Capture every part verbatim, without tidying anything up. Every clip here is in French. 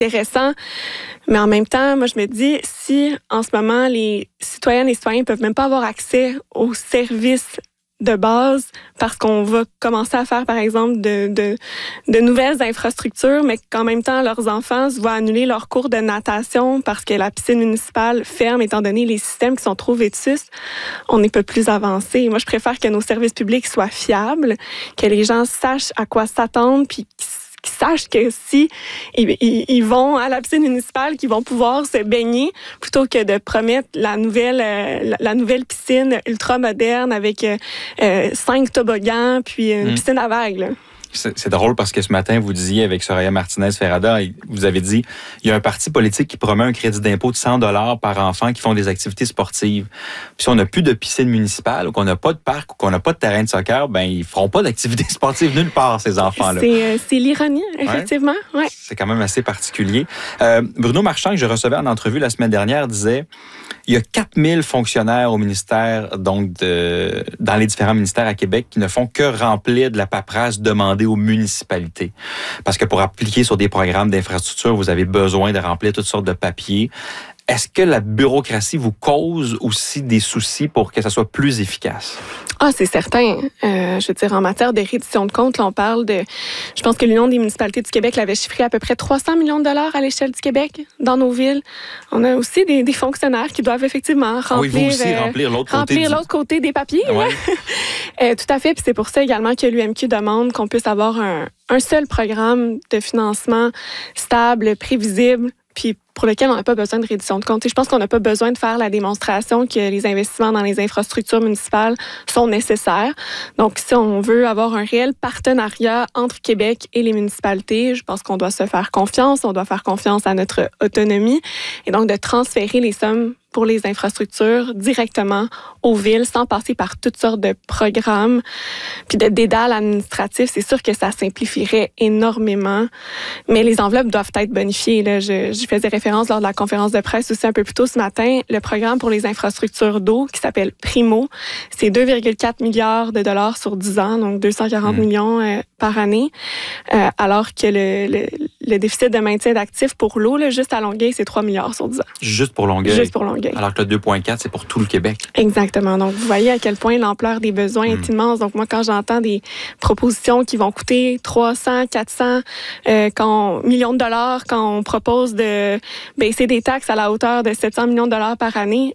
intéressant. Mais en même temps, moi, je me dis, si en ce moment, les citoyennes et citoyens ne peuvent même pas avoir accès aux services de base parce qu'on va commencer à faire, par exemple, de, de, de nouvelles infrastructures, mais qu'en même temps, leurs enfants se voient annuler leurs cours de natation parce que la piscine municipale ferme, étant donné les systèmes qui sont trop vétustes, on n'est pas plus avancé. Moi, je préfère que nos services publics soient fiables, que les gens sachent à quoi s'attendre, puis qu'ils sachent que si ils, ils, ils vont à la piscine municipale, qu'ils vont pouvoir se baigner, plutôt que de promettre la nouvelle, euh, la, la nouvelle piscine ultra moderne avec euh, euh, cinq toboggans puis une mmh. piscine à vagues, là. C'est, c'est drôle parce que ce matin, vous disiez avec Soraya Martinez-Ferrada, vous avez dit, il y a un parti politique qui promet un crédit d'impôt de cent dollars par enfant qui font des activités sportives. Puis si on n'a plus de piscine municipale ou qu'on n'a pas de parc ou qu'on n'a pas de terrain de soccer, ben ils feront pas d'activités sportives nulle part, ces enfants-là. C'est, euh, c'est l'ironie, effectivement. Ouais. Ouais. C'est quand même assez particulier. Euh, Bruno Marchand, que je recevais en entrevue la semaine dernière, disait... Il y a quatre mille fonctionnaires au ministère, donc de, dans les différents ministères à Québec, qui ne font que remplir de la paperasse demandée aux municipalités. Parce que pour appliquer sur des programmes d'infrastructure, vous avez besoin de remplir toutes sortes de papiers. Est-ce que la bureaucratie vous cause aussi des soucis pour que ça soit plus efficace? Ah, c'est certain. Euh, je veux dire, en matière de reddition de comptes, là, on parle de... Je pense que l'Union des municipalités du Québec l'avait chiffré à peu près trois cents millions de dollars à l'échelle du Québec dans nos villes. On a aussi des, des fonctionnaires qui doivent effectivement remplir... Ah oui, vous aussi, remplir l'autre, remplir côté, l'autre du... côté des papiers. Ouais. euh, tout à fait. Puis c'est pour ça également que l'U M Q demande qu'on puisse avoir un, un seul programme de financement stable, prévisible, puis pour lequel on n'a pas besoin de reddition de comptes. Et je pense qu'on n'a pas besoin de faire la démonstration que les investissements dans les infrastructures municipales sont nécessaires. Donc, si on veut avoir un réel partenariat entre Québec et les municipalités, je pense qu'on doit se faire confiance, on doit faire confiance à notre autonomie et donc de transférer les sommes pour les infrastructures directement aux villes sans passer par toutes sortes de programmes puis de dédales administratifs. C'est sûr que ça simplifierait énormément, mais les enveloppes doivent être bonifiées. Là. Je, je faisais référence lors de la conférence de presse aussi un peu plus tôt ce matin. Le programme pour les infrastructures d'eau qui s'appelle Primo, c'est deux virgule quatre milliards de dollars sur dix ans, donc deux cent quarante mmh. millions euh, par année, euh, alors que le, le, le déficit de maintien d'actifs pour l'eau, là, juste à Longueuil, c'est trois milliards sur dix ans. Juste pour Longueuil? Juste pour Longueuil. Alors que le deux virgule quatre, c'est pour tout le Québec. Exactement. Donc, vous voyez à quel point l'ampleur des besoins mmh. est immense. Donc, moi, quand j'entends des propositions qui vont coûter trois cents, quatre cents euh, quand, millions de dollars, quand on propose de baisser des taxes à la hauteur de sept cents millions de dollars par année,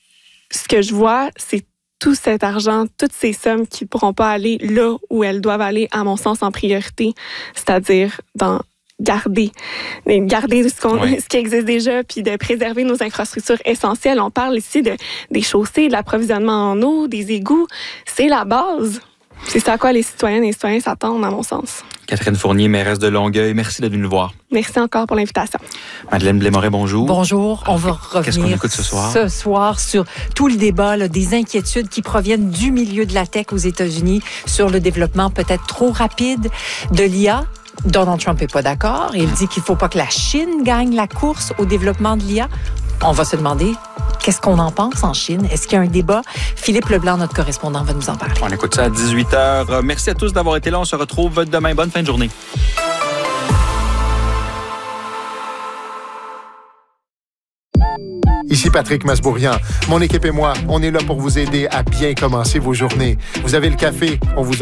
ce que je vois, c'est tout cet argent, toutes ces sommes qui ne pourront pas aller là où elles doivent aller, à mon sens, en priorité, c'est-à-dire dans garder, garder ce, qu'on, oui. ce qui existe déjà, puis de préserver nos infrastructures essentielles. On parle ici de, des chaussées, de l'approvisionnement en eau, des égouts. C'est la base. C'est ça à quoi les citoyennes et les citoyens s'attendent, à mon sens. Catherine Fournier, mairesse de Longueuil, merci d'être venue nous voir. Merci encore pour l'invitation. Madeleine Blais-Moret, bonjour. Bonjour. On va revenir Qu'est-ce qu'on écoute ce soir? Ce soir sur tout le débat, là, des inquiétudes qui proviennent du milieu de la tech aux États-Unis sur le développement peut-être trop rapide de l'I A. Donald Trump n'est pas d'accord. Il dit qu'il ne faut pas que la Chine gagne la course au développement de l'I A. On va se demander, qu'est-ce qu'on en pense en Chine? Est-ce qu'il y a un débat? Philippe Leblanc, notre correspondant, va nous en parler. On écoute ça à dix-huit heures. Merci à tous d'avoir été là. On se retrouve demain. Bonne fin de journée. Ici Patrick Masbourian. Mon équipe et moi, on est là pour vous aider à bien commencer vos journées. Vous avez le café, on vous